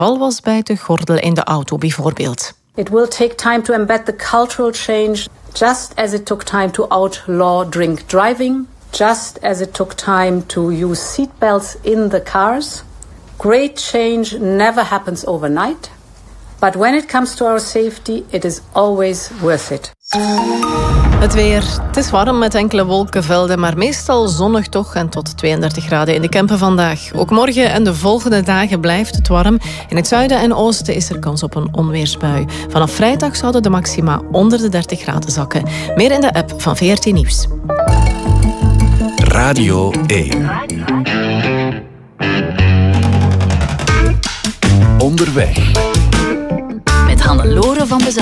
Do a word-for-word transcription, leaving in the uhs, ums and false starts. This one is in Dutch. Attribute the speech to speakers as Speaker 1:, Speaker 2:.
Speaker 1: Val was bij de gordel in de auto bijvoorbeeld.
Speaker 2: It will take time to embed the cultural change, just as it took time to outlaw drink driving, just as it took time to use seatbelts in the cars. Great change never happens overnight, but when it comes to our safety, it is always worth it.
Speaker 1: Het weer. Het is warm met enkele wolkenvelden, maar meestal zonnig toch en tot tweeëndertig graden in de Kempen vandaag. Ook morgen en de volgende dagen blijft het warm. In het zuiden en oosten is er kans op een onweersbui. Vanaf vrijdag zouden de maxima onder de dertig graden zakken. Meer in de app van V R T Nieuws.
Speaker 3: Radio één. Onderweg.
Speaker 4: Met Hannelore van Bezan.